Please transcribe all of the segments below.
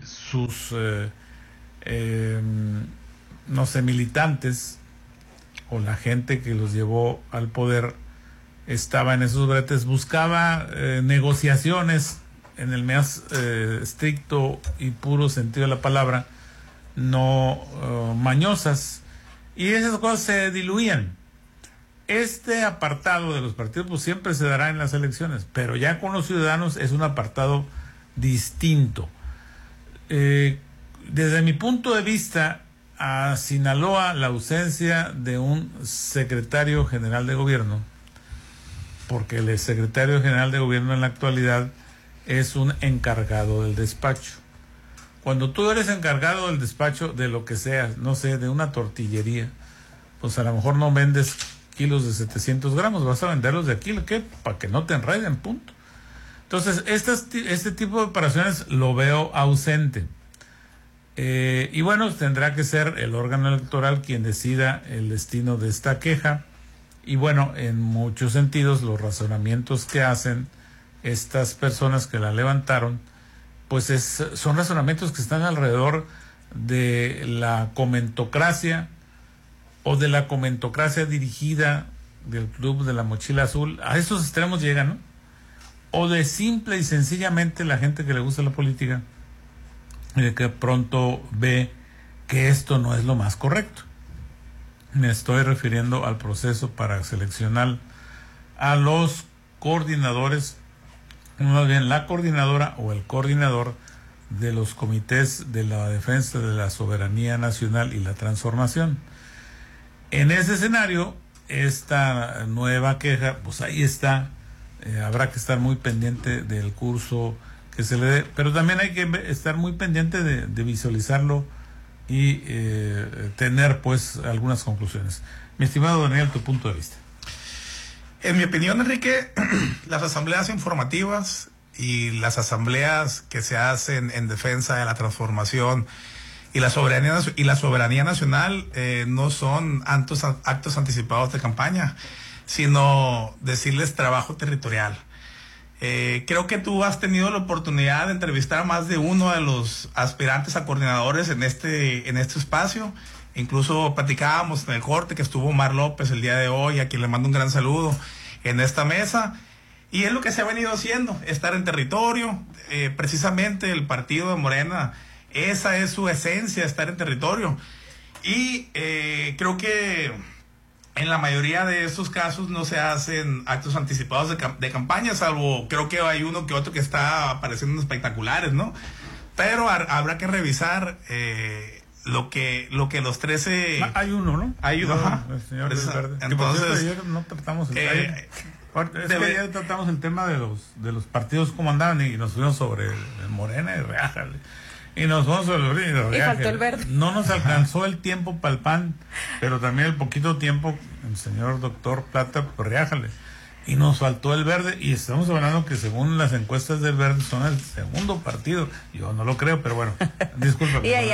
sus no sé, militantes o la gente que los llevó al poder estaba en esos bretes, buscaba negociaciones en el más estricto y puro sentido de la palabra, no mañosas, y esas cosas se diluían. Este apartado de los partidos pues siempre se dará en las elecciones, pero ya con los ciudadanos es un apartado distinto. Desde mi punto de vista, a Sinaloa la ausencia de un secretario general de gobierno, porque el secretario general de gobierno en la actualidad es un encargado del despacho. Cuando tú eres encargado del despacho de lo que sea, no sé, de una tortillería, pues a lo mejor no vendes kilos de 700 gramos, vas a venderlos de kilo, ¿qué? Para que no te enreden, punto. Entonces, este tipo de operaciones lo veo ausente. Y bueno, tendrá que ser el órgano electoral quien decida el destino de esta queja. Y bueno, en muchos sentidos, los razonamientos que hacen estas personas que la levantaron, pues son razonamientos que están alrededor de la comentocracia o de la comentocracia dirigida del Club de la Mochila Azul. A esos extremos llegan, ¿no? O de simple y sencillamente la gente que le gusta la política y de que pronto ve que esto no es lo más correcto. Me estoy refiriendo al proceso para seleccionar a los coordinadores, más bien la coordinadora o el coordinador de los comités de la defensa de la soberanía nacional y la transformación. En ese escenario, esta nueva queja, pues ahí está, habrá que estar muy pendiente del curso que se le dé, pero también hay que estar muy pendiente de visualizarlo y tener pues algunas conclusiones. Mi estimado Daniel, tu punto de vista. En mi opinión, Enrique, las asambleas informativas y las asambleas que se hacen en defensa de la transformación y la soberanía nacional no son actos anticipados de campaña, sino decirles trabajo territorial. Creo que tú has tenido la oportunidad de entrevistar a más de uno de los aspirantes a coordinadores en este espacio. Incluso platicábamos en el corte que estuvo Omar López el día de hoy, a quien le mando un gran saludo en esta mesa. Y es lo que se ha venido haciendo, estar en territorio. Precisamente el partido de Morena, esa es su esencia, estar en territorio. Y creo que en la mayoría de estos casos no se hacen actos anticipados de campaña, salvo creo que hay uno que otro que está apareciendo espectaculares, ¿no? Pero habrá que revisar lo que los 13... Hay uno, ¿no? Hay uno, ajá. El señor Verde. Entonces, ayer no tratamos que ayer tratamos el tema de los partidos como andaban y nos fuimos sobre el Morena y Reájale. Y nos fuimos sobre el Reájale. Y faltó el Verde. No nos alcanzó el tiempo para el PAN, pero también el poquito tiempo el señor doctor Plata, pues Reájale. Y nos faltó el Verde, y estamos hablando que según las encuestas del Verde son el segundo partido. Yo no lo creo, pero bueno, disculpa. Y ahí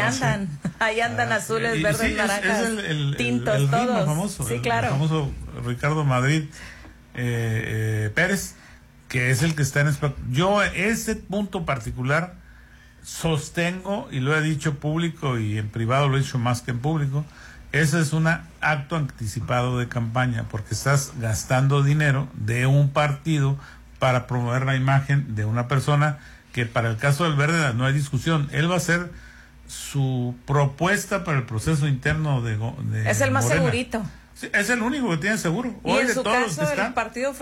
andan azules, verdes, naranjas, tintos, el todos. Famoso, sí, claro. El famoso Ricardo Madrid Pérez, que es el que está en... Yo ese punto particular sostengo, y lo he dicho público y en privado lo he dicho más que en público, ese es un acto anticipado de campaña, porque estás gastando dinero de un partido para promover la imagen de una persona que para el caso del Verde no hay discusión. Él va a hacer su propuesta para el proceso interno de es el más Morena. Segurito. Sí, es el único que tiene seguro. Y hoy en de su todos caso los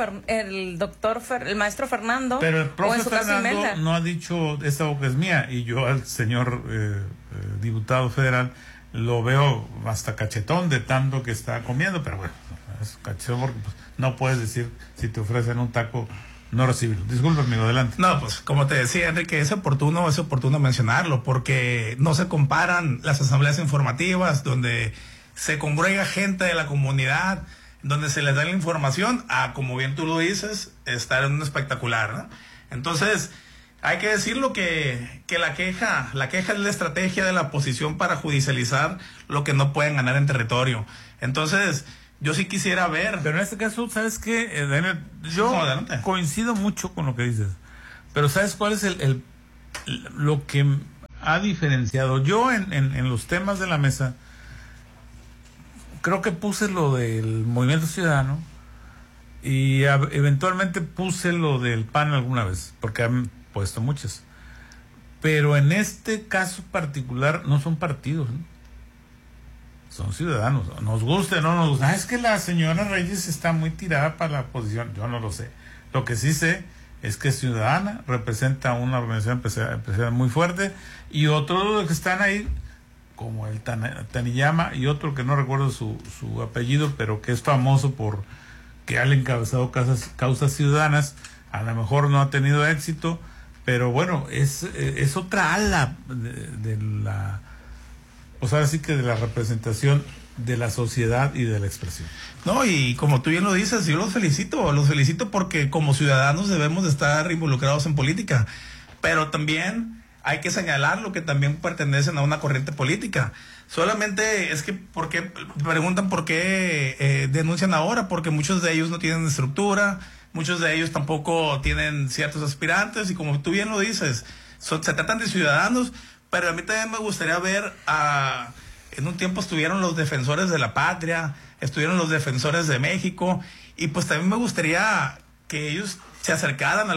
el maestro Fernando. Pero el profe Fernando Imelda no ha dicho esta boca es mía, y yo al señor diputado federal lo veo hasta cachetón de tanto que está comiendo, pero bueno, es cachetón porque pues, no puedes decir si te ofrecen un taco no recibirlo. Disculpa, amigo, adelante. No, pues como te decía, Enrique, es oportuno mencionarlo, porque no se comparan las asambleas informativas donde se congrega gente de la comunidad, donde se les da la información, a, como bien tú lo dices, estar en un espectacular, ¿no? Entonces, hay que decirlo que la queja es la estrategia de la oposición para judicializar lo que no pueden ganar en territorio. Entonces, yo sí quisiera ver. Pero en este caso, ¿sabes qué, Daniel? Yo coincido mucho con lo que dices, pero ¿sabes cuál es lo que ha diferenciado. Yo en los temas de la mesa creo que puse lo del Movimiento Ciudadano y eventualmente puse lo del PAN alguna vez, porque han puesto muchas. Pero en este caso particular no son partidos, ¿no? Son ciudadanos. Nos guste o no nos gusta. Es que la señora Reyes está muy tirada para la oposición. Yo no lo sé. Lo que sí sé es que es ciudadana, representa una organización empresarial muy fuerte, y otros que están ahí, como el Taniyama, y otro que no recuerdo su apellido, pero que es famoso por que ha encabezado causas ciudadanas. A lo mejor no ha tenido éxito, pero bueno, es otra ala de la, pues ahora sí que de la representación de la sociedad y de la expresión. No, y como tú bien lo dices, yo los felicito porque como ciudadanos debemos de estar involucrados en política, pero también hay que señalar lo que también pertenecen a una corriente política. Solamente es que, preguntan por qué denuncian ahora, porque muchos de ellos no tienen estructura, muchos de ellos tampoco tienen ciertos aspirantes, y como tú bien lo dices, se tratan de ciudadanos, pero a mí también me gustaría ver en un tiempo estuvieron los defensores de la patria, estuvieron los defensores de México, y pues también me gustaría que ellos se acercaran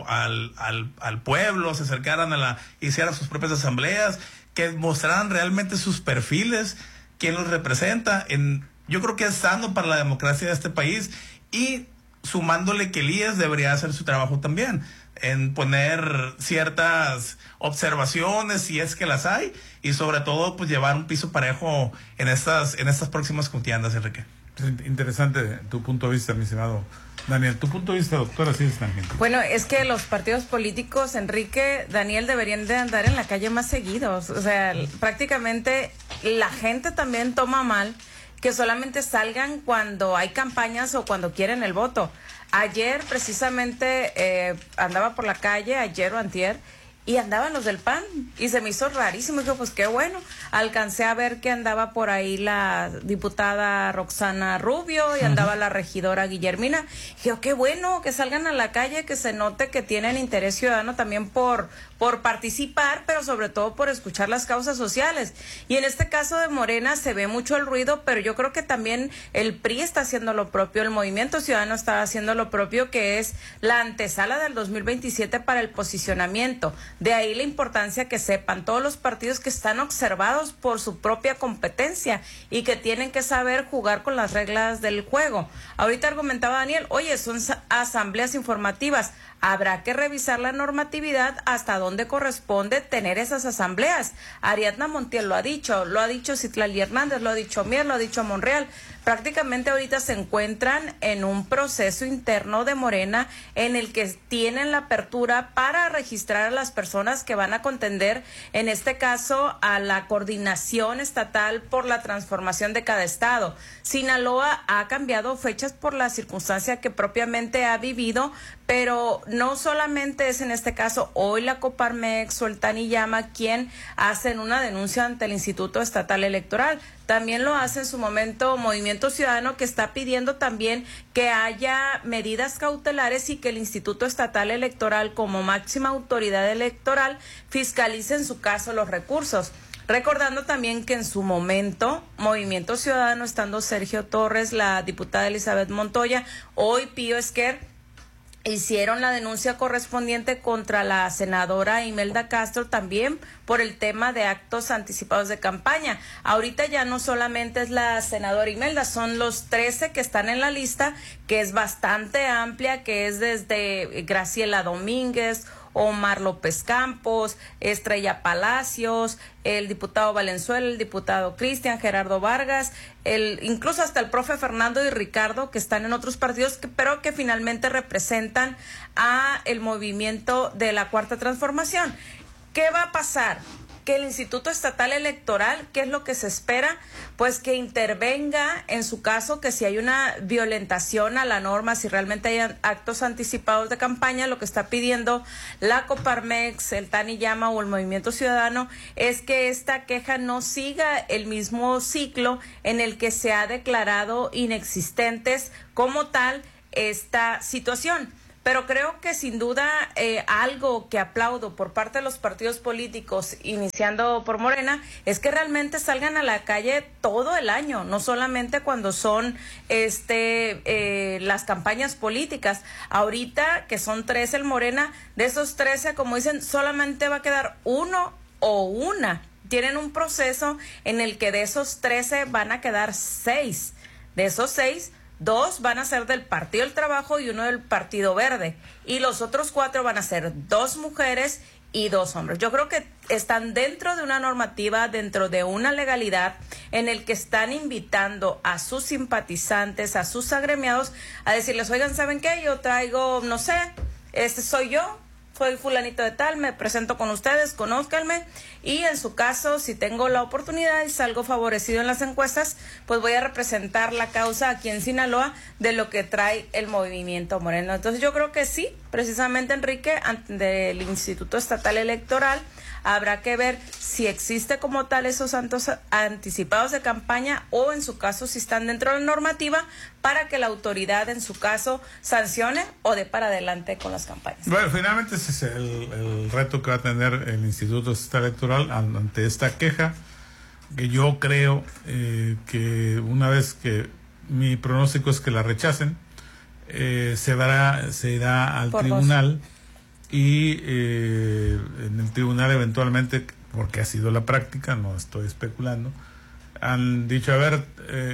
al pueblo, se acercaran hicieran sus propias asambleas, que mostraran realmente sus perfiles, quién los representa. Yo creo que es sano para la democracia de este país, y sumándole que Elías debería hacer su trabajo también, en poner ciertas observaciones si es que las hay, y sobre todo pues llevar un piso parejo en estas próximas contiendas, Enrique. Interesante tu punto de vista, mi estimado Daniel. Tu punto de vista, doctora, sí es tangente. Bueno, es que los partidos políticos, Enrique, Daniel, deberían de andar en la calle más seguidos. O sea, prácticamente la gente también toma mal que solamente salgan cuando hay campañas o cuando quieren el voto. Ayer precisamente andaba por la calle, ayer o antier, y andaban los del PAN, y se me hizo rarísimo. Dije, pues qué bueno. Alcancé a ver que andaba por ahí la diputada Roxana Rubio y andaba la regidora Guillermina. Dije, qué bueno que salgan a la calle, que se note que tienen interés ciudadano también por participar, pero sobre todo por escuchar las causas sociales. Y en este caso de Morena se ve mucho el ruido, pero yo creo que también el PRI está haciendo lo propio, el Movimiento Ciudadano está haciendo lo propio, que es la antesala del 2027 para el posicionamiento. De ahí la importancia que sepan todos los partidos que están observados por su propia competencia y que tienen que saber jugar con las reglas del juego. Ahorita argumentaba Daniel, oye, son asambleas informativas. Habrá que revisar la normatividad hasta dónde corresponde tener esas asambleas. Ariadna Montiel lo ha dicho Citlali Hernández, lo ha dicho Mier, lo ha dicho Monreal. Prácticamente ahorita se encuentran en un proceso interno de Morena en el que tienen la apertura para registrar a las personas que van a contender, en este caso, a la coordinación estatal por la transformación de cada estado. Sinaloa ha cambiado fechas por la circunstancia que propiamente ha vivido, pero no solamente es en este caso hoy la Coparmex o el Taniyama quien hacen una denuncia ante el Instituto Estatal Electoral. También lo hace en su momento Movimiento Ciudadano, que está pidiendo también que haya medidas cautelares y que el Instituto Estatal Electoral, como máxima autoridad electoral, fiscalice en su caso los recursos. Recordando también que en su momento, Movimiento Ciudadano, estando Sergio Torres, la diputada Elizabeth Montoya, hoy Pío Esquer, hicieron la denuncia correspondiente contra la senadora Imelda Castro también por el tema de actos anticipados de campaña. Ahorita ya no solamente es la senadora Imelda, son los 13 que están en la lista, que es bastante amplia, que es desde Graciela Domínguez, Omar López Campos, Estrella Palacios, el diputado Valenzuela, el diputado Cristian, Gerardo Vargas, incluso hasta el profe Fernando y Ricardo, que están en otros partidos, pero que finalmente representan a el movimiento de la Cuarta Transformación. ¿Qué va a pasar? Que el Instituto Estatal Electoral, ¿qué es lo que se espera? Pues que intervenga en su caso, que si hay una violentación a la norma, si realmente hay actos anticipados de campaña, lo que está pidiendo la Coparmex, el Taniyama o el Movimiento Ciudadano es que esta queja no siga el mismo ciclo en el que se ha declarado inexistentes como tal esta situación. Pero creo que sin duda algo que aplaudo por parte de los partidos políticos, iniciando por Morena, es que realmente salgan a la calle todo el año, no solamente cuando son las campañas políticas. Ahorita que son 13 el Morena, de esos 13, como dicen, solamente va a quedar uno o una. Tienen un proceso en el que de esos 13 van a quedar 6. De esos 6, 2 van a ser del Partido del Trabajo y 1 del Partido Verde. Y los otros 4 van a ser 2 mujeres y 2 hombres. Yo creo que están dentro de una normativa, dentro de una legalidad en el que están invitando a sus simpatizantes, a sus agremiados, a decirles, oigan, ¿saben qué? Yo traigo, no sé, soy yo. Soy fulanito de tal, me presento con ustedes, conózcanme, y en su caso, si tengo la oportunidad y salgo favorecido en las encuestas, pues voy a representar la causa aquí en Sinaloa de lo que trae el movimiento Moreno. Entonces yo creo que sí, precisamente, Enrique, del Instituto Estatal Electoral, habrá que ver si existe como tal esos anticipados de campaña o en su caso si están dentro de la normativa para que la autoridad en su caso sancione o dé para adelante con las campañas. Bueno, finalmente ese es el reto que va a tener el Instituto Estatal Electoral ante esta queja, que yo creo que una vez que mi pronóstico es que la rechacen, se irá al tribunal. Y en el tribunal eventualmente, porque ha sido la práctica, no estoy especulando, han dicho, a ver,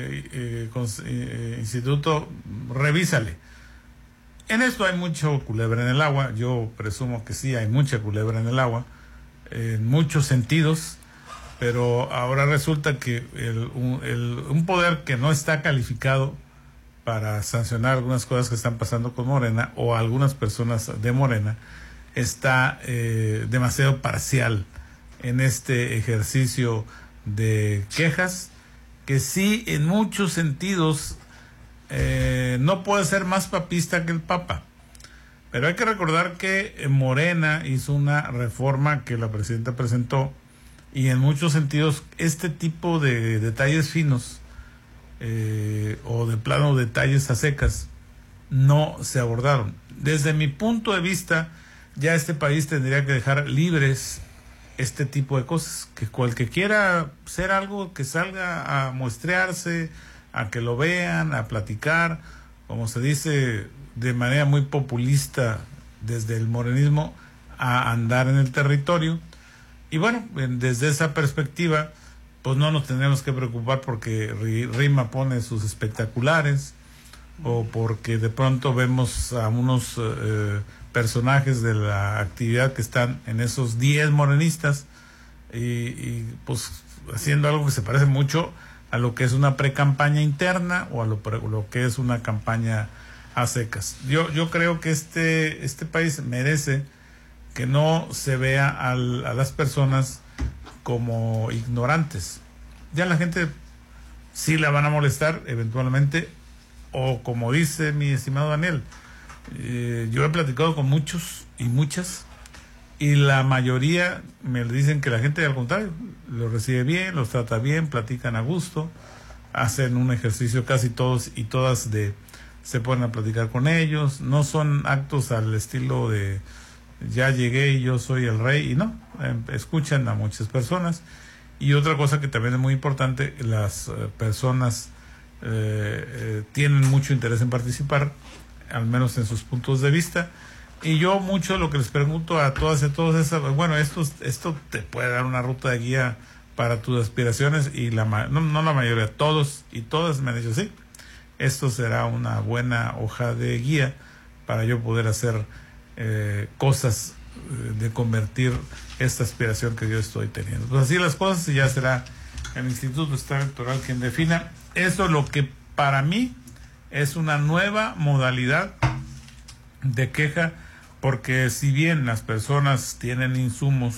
instituto, revísale. En esto hay mucho culebra en el agua, yo presumo que sí, hay mucha culebra en el agua, en muchos sentidos, pero ahora resulta que un poder que no está calificado para sancionar algunas cosas que están pasando con Morena o algunas personas de Morena, está demasiado parcial en este ejercicio de quejas, que sí en muchos sentidos no puede ser más papista que el Papa. Pero hay que recordar que Morena hizo una reforma que la presidenta presentó y en muchos sentidos este tipo de detalles finos o de plano detalles a secas no se abordaron. Desde mi punto de vista, ya este país tendría que dejar libres este tipo de cosas, que cual que quiera ser algo que salga a muestrearse, a que lo vean, a platicar, como se dice de manera muy populista desde el morenismo, a andar en el territorio. Y bueno, desde esa perspectiva, pues no nos tendremos que preocupar porque Rima pone sus espectaculares o porque de pronto vemos a unos personajes de la actividad que están en esos 10 morenistas y pues haciendo algo que se parece mucho a lo que es una pre-campaña interna o a lo que es una campaña a secas. Yo creo que este país merece que no se vea a las personas como ignorantes. Ya la gente sí la van a molestar eventualmente, o como dice mi estimado Daniel, yo he platicado con muchos y muchas, y la mayoría me dicen que la gente al contrario los recibe bien, los trata bien, platican a gusto, hacen un ejercicio casi todos y todas se ponen a platicar con ellos, no son actos al estilo de ya llegué y yo soy el rey, y no, escuchan a muchas personas. Y otra cosa que también es muy importante, las personas tienen mucho interés en participar, al menos en sus puntos de vista, y yo mucho lo que les pregunto a todas y todos es, bueno, esto te puede dar una ruta de guía para tus aspiraciones, y no la mayoría, todos y todas me han dicho sí, esto será una buena hoja de guía para yo poder hacer cosas, de convertir esta aspiración que yo estoy teniendo. Pues así las cosas, y ya será el Instituto Estatal Electoral quien defina. Eso es lo que para mí es una nueva modalidad de queja, porque si bien las personas tienen insumos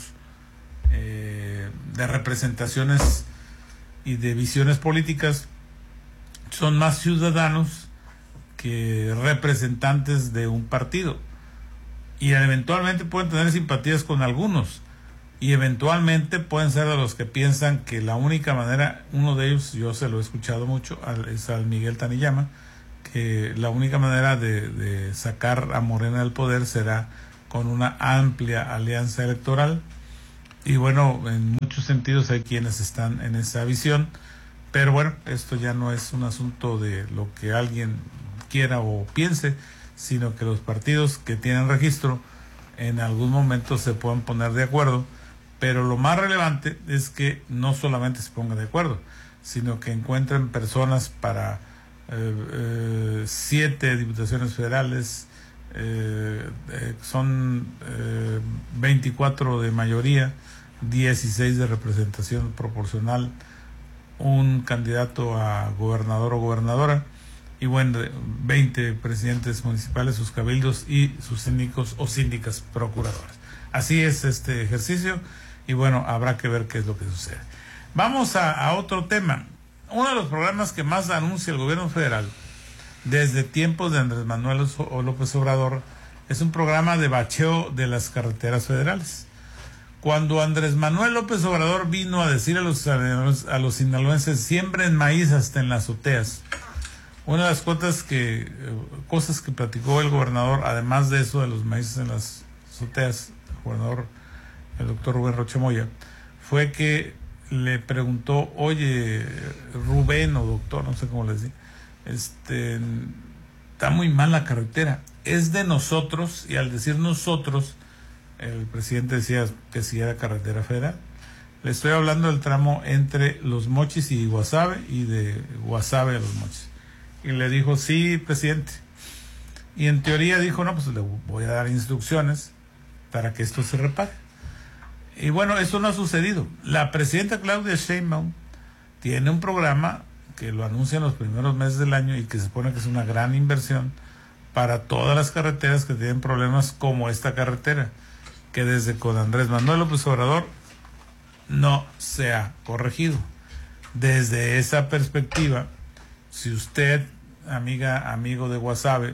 de representaciones y de visiones políticas, son más ciudadanos que representantes de un partido, y eventualmente pueden tener simpatías con algunos, y eventualmente pueden ser de los que piensan que la única manera, uno de ellos, yo se lo he escuchado mucho, es al Miguel Taniyama, que la única manera de sacar a Morena del poder será con una amplia alianza electoral. Y bueno, en muchos sentidos hay quienes están en esa visión, pero bueno, esto ya no es un asunto de lo que alguien quiera o piense, sino que los partidos que tienen registro en algún momento se puedan poner de acuerdo, pero lo más relevante es que no solamente se pongan de acuerdo, sino que encuentren personas para 7 diputaciones federales, son 24 de mayoría, 16 de representación proporcional, un candidato a gobernador o gobernadora, y bueno, 20 presidentes municipales, sus cabildos y sus síndicos o síndicas procuradoras. Así es este ejercicio, y bueno, habrá que ver qué es lo que sucede. Vamos a otro tema. Uno de los programas que más anuncia el gobierno federal desde tiempos de Andrés Manuel López Obrador es un programa de bacheo de las carreteras federales. Cuando Andrés Manuel López Obrador vino a decir a los sinaloenses: siembren maíz hasta en las azoteas, una de las cosas que platicó el gobernador, además de eso de los maíces en las azoteas, el gobernador, el doctor Rubén Rocha Moya, fue que le preguntó: oye, Rubén o doctor, no sé cómo les digo, está muy mal la carretera, es de nosotros. Y al decir nosotros, el presidente decía que si era carretera federal. Le estoy hablando del tramo entre Los Mochis y Guasave, y de Guasave a Los Mochis. Y le dijo: sí, presidente. Y en teoría dijo: no, pues le voy a dar instrucciones para que esto se repare. Y bueno, eso no ha sucedido. La presidenta Claudia Sheinbaum tiene un programa que lo anuncia en los primeros meses del año y que se supone que es una gran inversión para todas las carreteras que tienen problemas, como esta carretera, que desde con Andrés Manuel López Obrador no se ha corregido. Desde esa perspectiva, si usted, amigo de Guasave,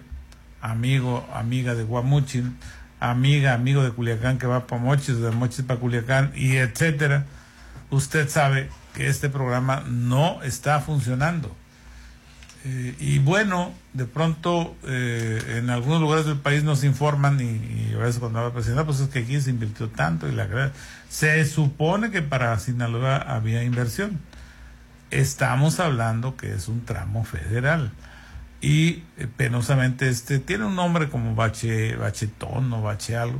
amiga de Guamuchil, amigo de Culiacán que va para Mochis, de Mochis para Culiacán, y etcétera, usted sabe que este programa no está funcionando. Y bueno, de pronto en algunos lugares del país nos informan, y a veces cuando habla el presidente, pues es que aquí se invirtió tanto, y se supone que para Sinaloa había inversión. Estamos hablando que es un tramo federal, y penosamente tiene un nombre como bachetón o bache algo,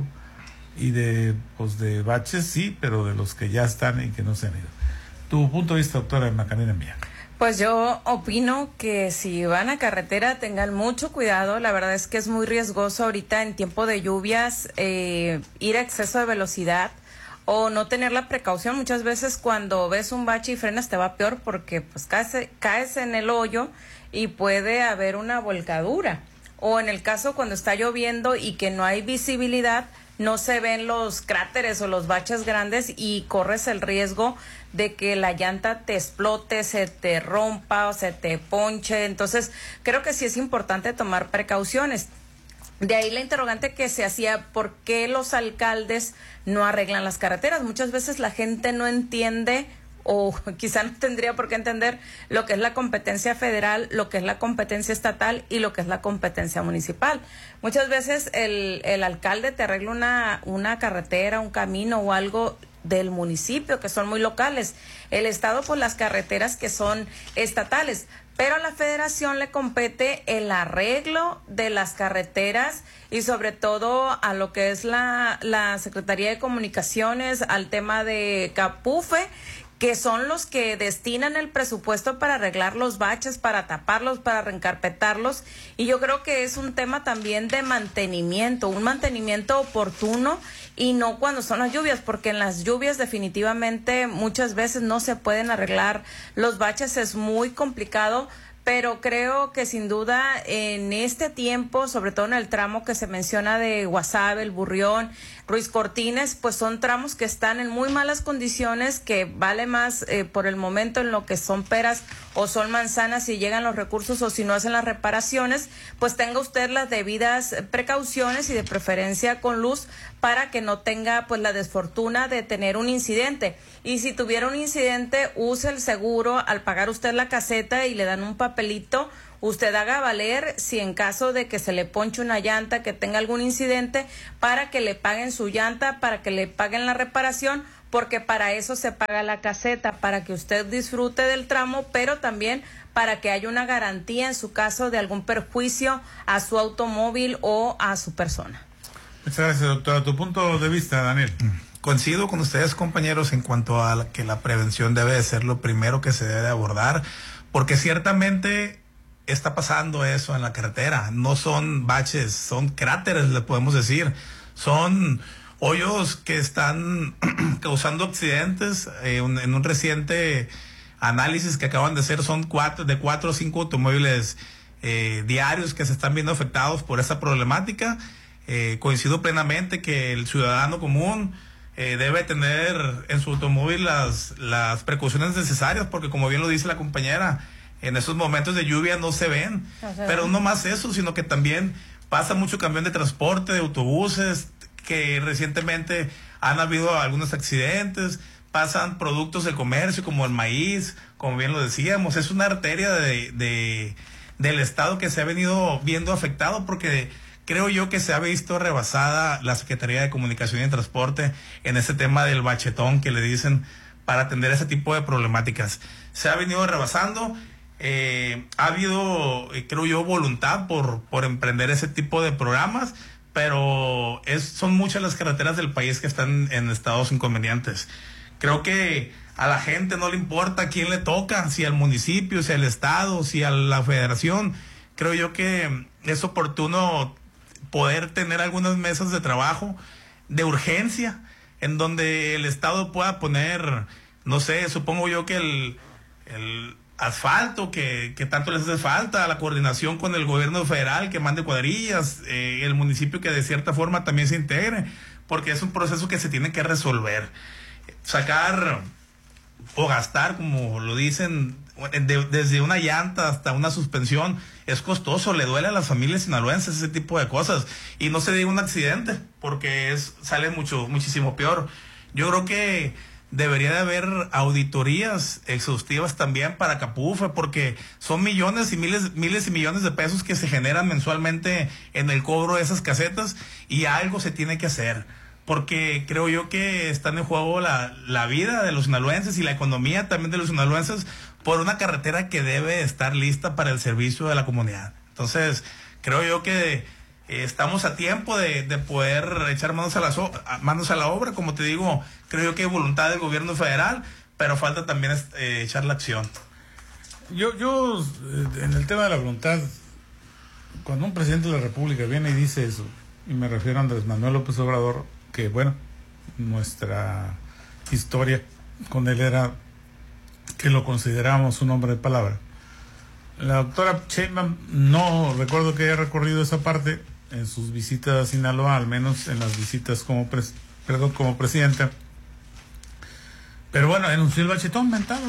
y de baches sí, pero de los que ya están y que no se han ido. Tu punto de vista, doctora Macarena Mía. Pues yo opino que si van a carretera tengan mucho cuidado. La verdad es que es muy riesgoso ahorita en tiempo de lluvias ir a exceso de velocidad o no tener la precaución. Muchas veces cuando ves un bache y frenas te va peor, porque pues caes en el hoyo y puede haber una volcadura. O en el caso cuando está lloviendo y que no hay visibilidad, no se ven los cráteres o los baches grandes y corres el riesgo de que la llanta te explote, se te rompa o se te ponche. Entonces creo que sí es importante tomar precauciones. De ahí la interrogante que se hacía: ¿por qué los alcaldes no arreglan las carreteras? Muchas veces la gente no entiende, o quizá no tendría por qué entender, lo que es la competencia federal, lo que es la competencia estatal y lo que es la competencia municipal. Muchas veces el alcalde te arregla una carretera, un camino o algo del municipio, que son muy locales. El estado, pues las carreteras que son estatales. Pero a la federación le compete el arreglo de las carreteras, y sobre todo a lo que es la Secretaría de Comunicaciones, al tema de Capufe, que son los que destinan el presupuesto para arreglar los baches, para taparlos, para reencarpetarlos. Y yo creo que es un tema también de mantenimiento, un mantenimiento oportuno, y no cuando son las lluvias, porque en las lluvias definitivamente muchas veces no se pueden arreglar los baches, es muy complicado. Pero creo que sin duda en este tiempo, sobre todo en el tramo que se menciona de Guasave, El Burrión, Ruiz Cortines, pues son tramos que están en muy malas condiciones, que vale más por el momento en lo que son peras o son manzanas, si llegan los recursos o si no hacen las reparaciones, pues tenga usted las debidas precauciones y de preferencia con luz, para que no tenga pues la desfortuna de tener un incidente. Y si tuviera un incidente, use el seguro al pagar usted la caseta y le dan un papelito usted haga valer si en caso de que se le ponche una llanta, que tenga algún incidente, para que le paguen su llanta, para que le paguen la reparación, porque para eso se paga la caseta, para que usted disfrute del tramo, pero también para que haya una garantía en su caso de algún perjuicio a su automóvil o a su persona. Muchas gracias, doctora. Tu punto de vista, Daniel. Coincido con ustedes, compañeros, en cuanto a que la prevención debe de ser lo primero que se debe abordar, porque ciertamente está pasando eso en la carretera. No son baches, son cráteres, le podemos decir. Son hoyos que están causando accidentes. En un reciente análisis que acaban de hacer, son de 4 o 5 automóviles diarios que se están viendo afectados por esta problemática. Coincido plenamente que el ciudadano común debe tener en su automóvil las precauciones necesarias, porque como bien lo dice la compañera, en esos momentos de lluvia no se ven. Pero no más eso, sino que también pasa mucho camión de transporte, de autobuses, que recientemente han habido algunos accidentes, pasan productos de comercio como el maíz, como bien lo decíamos. Es una arteria del estado que se ha venido viendo afectado, porque creo yo que se ha visto rebasada la Secretaría de Comunicación y Transporte en ese tema del bachetón que le dicen para atender ese tipo de problemáticas. Se ha venido rebasando. Ha habido, creo yo, voluntad por emprender ese tipo de programas, pero son muchas las carreteras del país que están en estados inconvenientes. Creo que a la gente no le importa a quién le toca, si al municipio, si al estado, si a la federación. Creo yo que es oportuno poder tener algunas mesas de trabajo de urgencia en donde el estado pueda poner, no sé, supongo yo que el asfalto que tanto les hace falta, la coordinación con el gobierno federal que mande cuadrillas, el municipio que de cierta forma también se integre, porque es un proceso que se tiene que resolver. Sacar o gastar, como lo dicen, desde una llanta hasta una suspensión es costoso, le duele a las familias sinaloenses ese tipo de cosas, y no se diga un accidente, porque sale muchísimo peor. Yo creo que debería de haber auditorías exhaustivas también para Capufe, porque son millones y miles y millones de pesos que se generan mensualmente en el cobro de esas casetas, y algo se tiene que hacer, porque creo yo que están en juego la vida de los sinaloenses y la economía también de los sinaloenses por una carretera que debe estar lista para el servicio de la comunidad. Entonces, creo yo que estamos a tiempo de poder echar manos a la obra. Como te digo, creo yo que hay voluntad del gobierno federal, pero falta también echar la acción. Yo en el tema de la voluntad, cuando un presidente de la República viene y dice eso, y me refiero a Andrés Manuel López Obrador, que bueno, nuestra historia con él era que lo consideramos un hombre de palabra. La doctora Sheinbaum, no recuerdo que haya recorrido esa parte en sus visitas a Sinaloa, al menos en las visitas como presidenta. Pero bueno, anunció el bachetón mentado.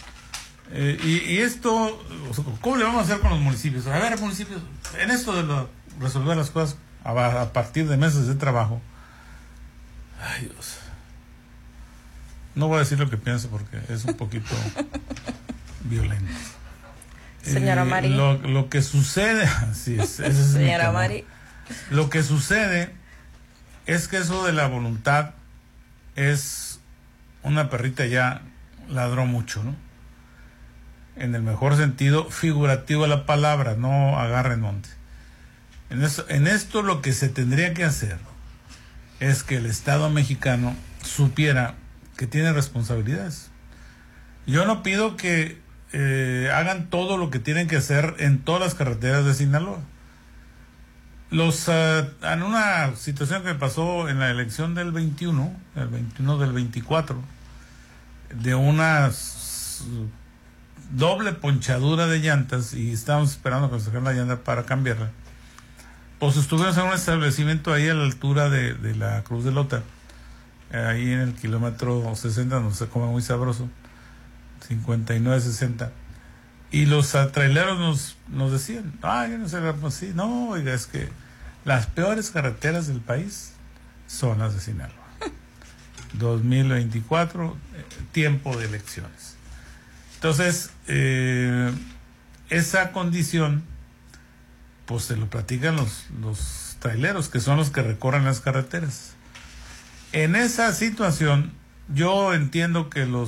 Y esto, ¿cómo le vamos a hacer con los municipios? A ver, municipios, en esto de resolver las cosas a partir de meses de trabajo. Ay, Dios. No voy a decir lo que pienso porque es un poquito violento. Señora Mari. Lo que sucede, sí, ese es señora Mari. Lo que sucede es que eso de la voluntad es una perrita ya ladró mucho, ¿no? En el mejor sentido figurativo de la palabra, no agarre monte. En esto lo que se tendría que hacer es que el Estado mexicano supiera que tiene responsabilidades. Yo no pido que hagan todo lo que tienen que hacer en todas las carreteras de Sinaloa. En una situación que pasó en la elección del 21 del 24, de una doble ponchadura de llantas, y estábamos esperando que se sacara la llanta para cambiarla, pues estuvimos en un establecimiento ahí a la altura de la Cruz de Lota, ahí en el kilómetro 60, donde se come muy sabroso, 59-60, y los traileros nos decían, yo no sé, pues sí, no, oiga, es que las peores carreteras del país son las de Sinaloa. 2024, tiempo de elecciones. Entonces, esa condición, pues se lo platican los traileros, que son los que recorren las carreteras. En esa situación, yo entiendo que los